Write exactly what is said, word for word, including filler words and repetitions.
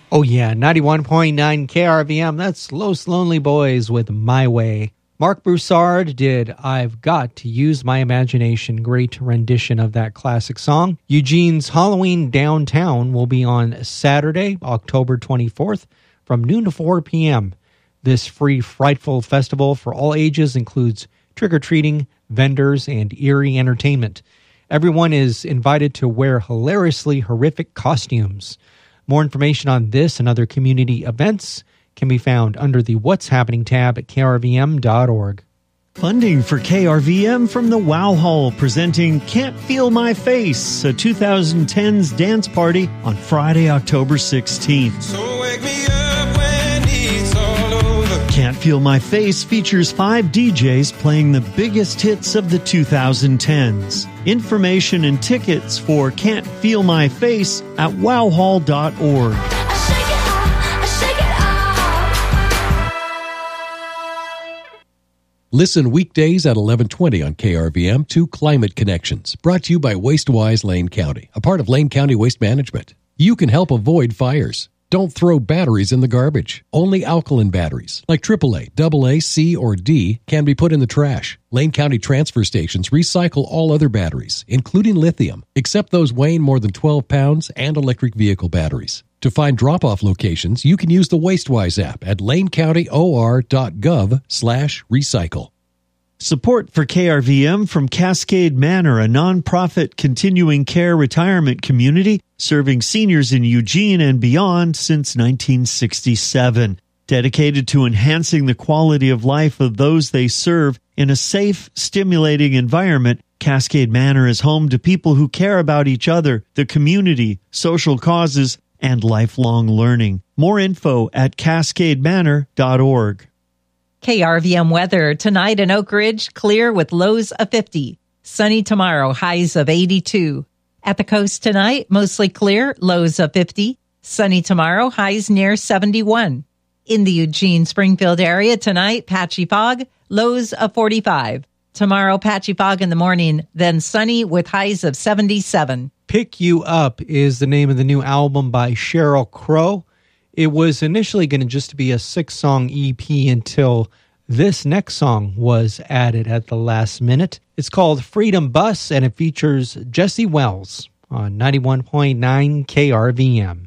Oh yeah, ninety-one point nine K R V M, that's Los Lonely Boys with My Way. Mark Broussard did I've Got to Use My Imagination, great rendition of that classic song. Eugene's Halloween Downtown will be on Saturday, October twenty-fourth, from noon to four p.m. This free Frightful festival for all ages includes trick-or-treating, vendors, and eerie entertainment. Everyone is invited to wear hilariously horrific costumes. More information on this and other community events can be found under the What's Happening tab at K R V M dot org. Funding for K R V M from the Wow Hall, presenting Can't Feel My Face, a twenty tens dance party on Friday, October sixteenth. So wake me up when it's all over. Can't Feel My Face features five D Js playing the biggest hits of the twenty tens. Information and tickets for Can't Feel My Face at wow hall dot org. Listen weekdays at eleven twenty on K R V M to Climate Connections, brought to you by WasteWise Lane County, a part of Lane County Waste Management. You can help avoid fires. Don't throw batteries in the garbage. Only alkaline batteries, like triple A, double A, C, or D, can be put in the trash. Lane County transfer stations recycle all other batteries, including lithium, except those weighing more than twelve pounds and electric vehicle batteries. To find drop-off locations, you can use the WasteWise app at lane county o r dot gov slash recycle. Support for K R V M from Cascade Manor, a nonprofit continuing care retirement community serving seniors in Eugene and beyond since nineteen sixty-seven. Dedicated to enhancing the quality of life of those they serve in a safe, stimulating environment, Cascade Manor is home to people who care about each other, the community, social causes, and lifelong learning. More info at cascade manor dot org. K R V M weather. Tonight in Oak Ridge, clear with lows of fifty. Sunny tomorrow, highs of eighty-two. At the coast tonight, mostly clear, lows of fifty. Sunny tomorrow, highs near seventy-one. In the Eugene-Springfield area tonight, patchy fog, lows of forty-five. Tomorrow, patchy fog in the morning, then sunny with highs of seventy-seven. Pick You Up is the name of the new album by Sheryl Crow. It was initially going to just be a six-song E P until this next song was added at the last minute. It's called Freedom Bus, and it features Jesse Wells on ninety-one point nine K R V M.